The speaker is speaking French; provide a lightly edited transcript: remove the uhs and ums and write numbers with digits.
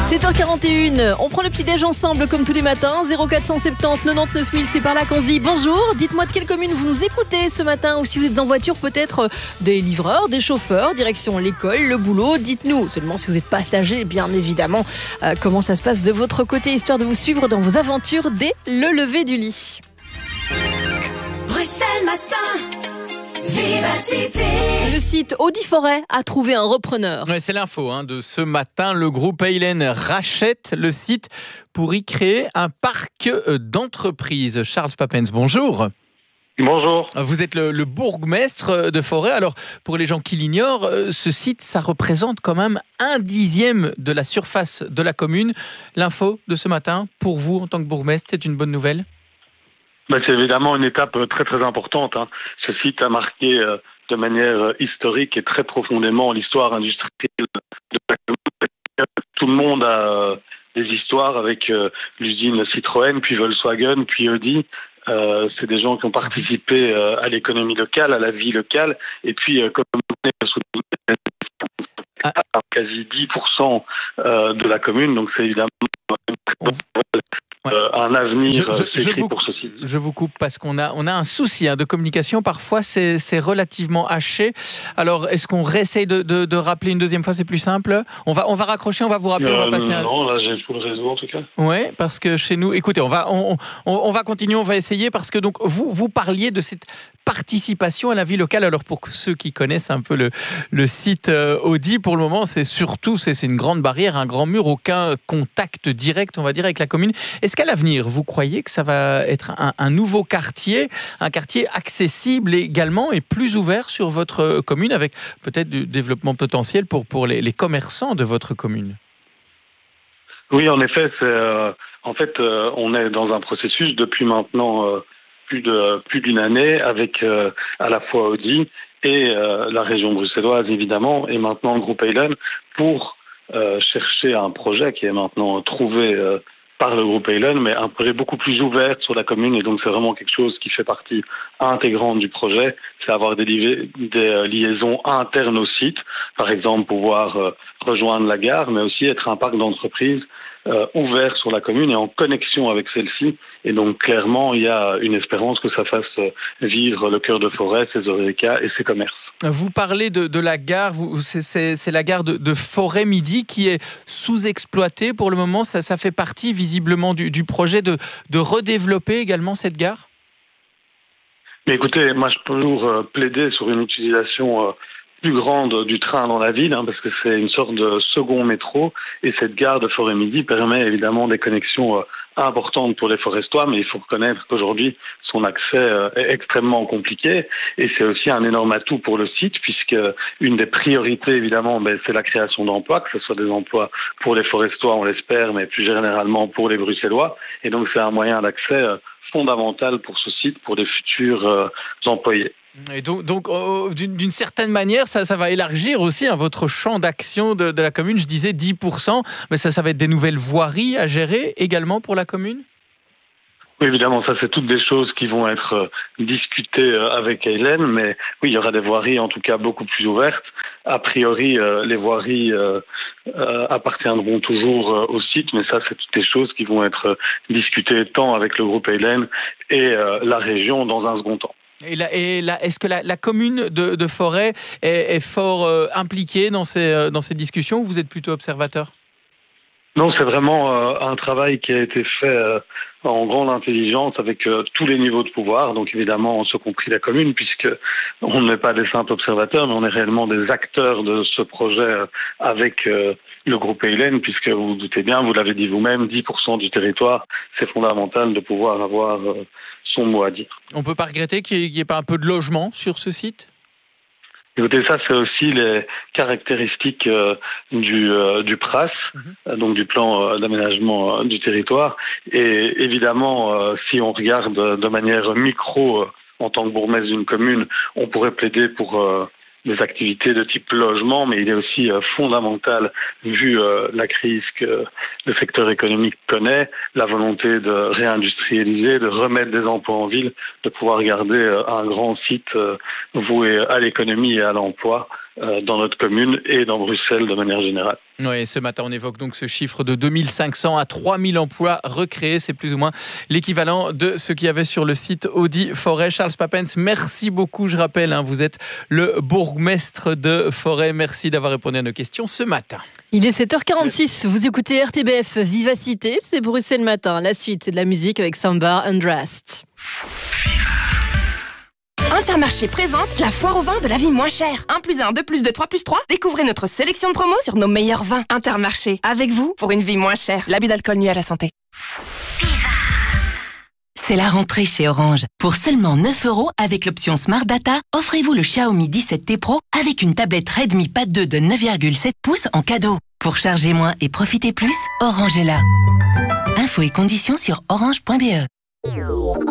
7h41, on prend le petit-déj ensemble comme tous les matins. 0470 99 000, c'est par là qu'on se dit bonjour. Dites-moi de quelle commune vous nous écoutez ce matin, ou si vous êtes en voiture, peut-être des livreurs, des chauffeurs, direction l'école, le boulot. Dites-nous, seulement si vous êtes passager, bien évidemment, comment ça se passe de votre côté, histoire de vous suivre dans vos aventures dès le lever du lit. Bruxelles Matin, Vivacité. Le site Audi Forêt a trouvé un repreneur. Ouais, c'est l'info de ce matin. Le groupe Eilen rachète le site pour y créer un parc d'entreprises. Charles Papens, bonjour. Bonjour. Vous êtes le bourgmestre de Forêt. Alors, pour les gens qui l'ignorent, ce site, ça représente quand même 1/10 de la surface de la commune. L'info de ce matin, pour vous, en tant que bourgmestre, c'est une bonne nouvelle ? C'est évidemment une étape très très importante. Ce site a marqué de manière historique et très profondément l'histoire industrielle de la commune. Tout le monde a des histoires avec l'usine Citroën, puis Volkswagen, puis Audi. C'est des gens qui ont participé à l'économie locale, à la vie locale, et puis comme quasi 10% de la commune, donc c'est évidemment un avenir écrit pour ce site. Je vous coupe parce qu'on a un souci de communication. Parfois, c'est relativement haché. Alors, est-ce qu'on réessaye de rappeler une deuxième fois ? C'est plus simple. On va raccrocher, on va vous rappeler. On va passer non, là, j'ai tout le réseau en tout cas. Oui, parce que chez nous... Écoutez, on va continuer, on va essayer parce que donc vous parliez de cette participation à la vie locale. Alors, pour ceux qui connaissent un peu le site Audi, pour le moment, c'est une grande barrière, un grand mur, aucun contact direct, on va dire, avec la commune. Est-ce qu'à l'avenir, vous croyez que ça va être un nouveau quartier, un quartier accessible également et plus ouvert sur votre commune, avec peut-être du développement potentiel pour les commerçants de votre commune ? Oui, en effet, on est dans un processus depuis maintenant plus d'une année avec à la fois Audi et la région bruxelloise évidemment, et maintenant le groupe Eilen pour chercher un projet qui est maintenant trouvé par le groupe Eilen, mais un projet beaucoup plus ouvert sur la commune, et donc c'est vraiment quelque chose qui fait partie intégrante du projet, c'est avoir des liaisons internes au site, par exemple pouvoir rejoindre la gare, mais aussi être un parc d'entreprises ouvert sur la commune et en connexion avec celle-ci. Et donc clairement, il y a une espérance que ça fasse vivre le cœur de Forêt, ses horecas et ses commerces. Vous parlez de la gare, c'est la gare de Forêt Midi qui est sous-exploitée pour le moment. Ça fait partie visiblement du projet de redévelopper également cette gare ? Mais écoutez, moi je peux toujours plaider sur une utilisation plus grande du train dans la ville, parce que c'est une sorte de second métro, et cette gare de Forêt Midi permet évidemment des connexions importantes pour les Forestois, mais il faut reconnaître qu'aujourd'hui son accès est extrêmement compliqué, et c'est aussi un énorme atout pour le site, puisque une des priorités évidemment c'est la création d'emplois, que ce soit des emplois pour les Forestois, on l'espère, mais plus généralement pour les Bruxellois, et donc c'est un moyen d'accès fondamental pour ce site, pour les futurs employés. Et donc d'une certaine manière, ça va élargir aussi votre champ d'action de la commune. Je disais 10%, mais ça va être des nouvelles voiries à gérer également pour la commune ? Oui, évidemment, ça c'est toutes des choses qui vont être discutées avec Eilen, mais oui, il y aura des voiries en tout cas beaucoup plus ouvertes. A priori, les voiries appartiendront toujours au site, mais ça c'est toutes des choses qui vont être discutées tant avec le groupe Eilen et la région dans un second temps. Et est-ce que la commune de Forêt est fort impliquée dans ces discussions, ou vous êtes plutôt observateur ? Non, c'est vraiment un travail qui a été fait en grande intelligence avec tous les niveaux de pouvoir, donc évidemment, ce compris la commune, puisque on n'est pas des simples observateurs, mais on est réellement des acteurs de ce projet avec le groupe Eilen, puisque vous vous doutez bien, vous l'avez dit vous-même, 10% du territoire, c'est fondamental de pouvoir avoir son mot à dire. On ne peut pas regretter qu'il n'y ait pas un peu de logement sur ce site ? Écoutez, ça, c'est aussi les caractéristiques du PRAS, donc du plan d'aménagement du territoire. Et évidemment, si on regarde de manière micro, en tant que bourgmestre d'une commune, on pourrait plaider pour des activités de type logement, mais il est aussi fondamental, vu la crise que le secteur économique connaît, la volonté de réindustrialiser, de remettre des emplois en ville, de pouvoir garder un grand site voué à l'économie et à l'emploi dans notre commune et dans Bruxelles de manière générale. Oui, ce matin, on évoque donc ce chiffre de 2500 à 3000 emplois recréés. C'est plus ou moins l'équivalent de ce qu'il y avait sur le site Audi Forêt. Charles Papens, merci beaucoup. Je rappelle, vous êtes le bourgmestre de Forêt. Merci d'avoir répondu à nos questions ce matin. Il est 7h46. Vous écoutez RTBF Vivacité. C'est Bruxelles Matin. La suite, c'est de la musique avec Samba Undressed. Intermarché présente la foire au vin de la vie moins chère. 1+1, 2+2, 3+3. Découvrez notre sélection de promos sur nos meilleurs vins. Intermarché, avec vous pour une vie moins chère. L'abus d'alcool nuit à la santé. C'est la rentrée chez Orange. Pour seulement 9 € avec l'option Smart Data, offrez-vous le Xiaomi 17T Pro avec une tablette Redmi Pad 2 de 9,7 pouces en cadeau. Pour charger moins et profiter plus, Orange est là. Infos et conditions sur orange.be.